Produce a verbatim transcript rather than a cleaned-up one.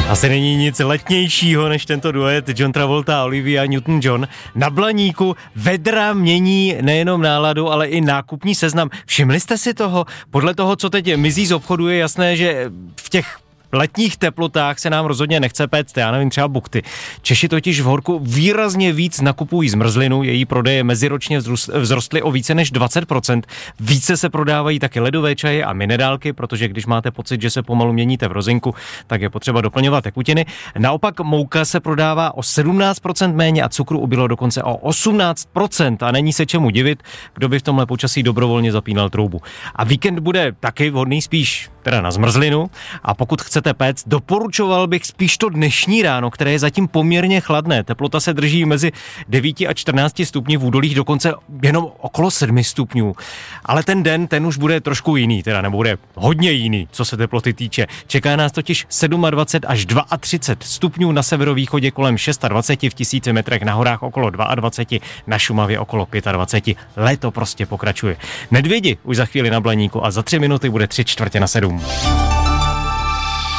Asi není nic letnějšího než tento duet John Travolta a Olivia Newton-John. Na Blaníku vedra mění nejenom náladu, ale i nákupní seznam. Všimli jste si toho? Podle toho, co teď mizí z obchodu, je jasné, že v těch letních teplotách se nám rozhodně nechce péct, já nevím, třeba bukty. Češi totiž v horku výrazně víc nakupují zmrzlinu, její prodeje meziročně vzrostly o více než dvacet procent. Více se prodávají taky ledové čaje a minerálky, protože když máte pocit, že se pomalu měníte v rozinku, tak je potřeba doplňovat tekutiny. Naopak mouka se prodává o sedmnáct procent méně a cukru ubylo dokonce o osmnáct procent a není se čemu divit, kdo by v tomhle počasí dobrovolně zapínal troubu. A víkend bude taky vhodný spíš teda na zmrzlinu a pokud chcete péct, doporučoval bych spíš to dnešní ráno, které je zatím poměrně chladné. Teplota se drží mezi devět a čtrnáct stupni, v údolích dokonce jenom okolo sedm stupňů. Ale ten den, ten už bude trošku jiný, teda nebo bude hodně jiný, co se teploty týče. Čeká nás totiž dvacet sedm až třicet dva stupňů, na severovýchodě kolem dvacet šest v tisíci metrech, na horách okolo dvacet dva, na Šumavě okolo dvacet pět. Léto prostě pokračuje. Medvědi už za chvíli na Blaníku a za tři minuty bude tři čtvrtě na sedm.